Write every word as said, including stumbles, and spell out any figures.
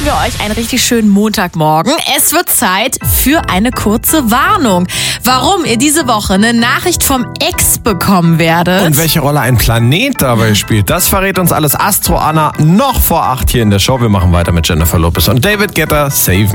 wünschen wir euch einen richtig schönen Montagmorgen. Es wird Zeit für eine kurze Warnung. Warum ihr diese Woche eine Nachricht vom Ex bekommen werdet. Und welche Rolle ein Planet dabei spielt, das verrät uns alles Astro Anna noch vor acht hier in der Show. Wir machen weiter mit Jennifer Lopez und David Guetta, Save